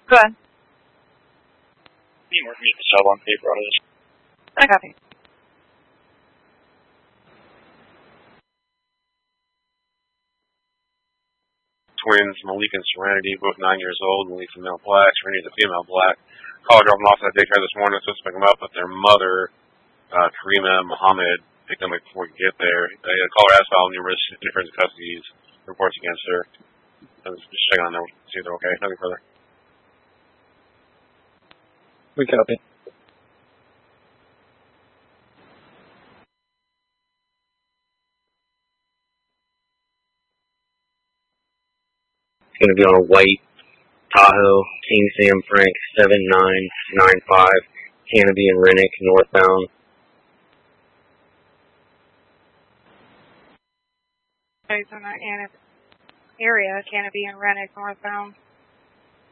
Go ahead. You work me at the sub on paper out of this. I copy. Twins, Malik and Serenity, both 9 years old. Malik's a male black, Serenity's a female black. Call dropping off at daycare this morning, supposed to pick them up, but their mother, Karima Muhammad, picked them up before we get there. They call her as filed numerous different custody reports against her. I was just checking on them, see if they're okay. Nothing further. We copy. Going to be on a white Tahoe, King Sam Frank 7995, Canopy and Rennick, northbound. Okay, so in that area, Canopy and Rennick, northbound.